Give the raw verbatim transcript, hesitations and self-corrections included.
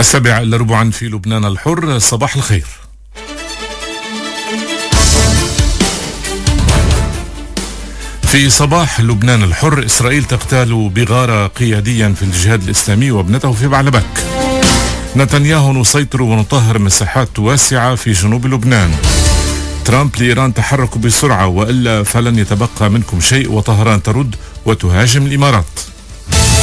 السابعة إلا ربعا في لبنان الحر. صباح الخير. في صباح لبنان الحر، إسرائيل تغتال بغارة قياديا في الجهاد الإسلامي وابنته في بعلبك. نتنياهو: نسيطر ونطهر مساحات واسعة في جنوب لبنان. ترامب لإيران: تحركوا بسرعة وإلا فلن يتبقى منكم شيء. وطهران ترد وتهاجم الإمارات.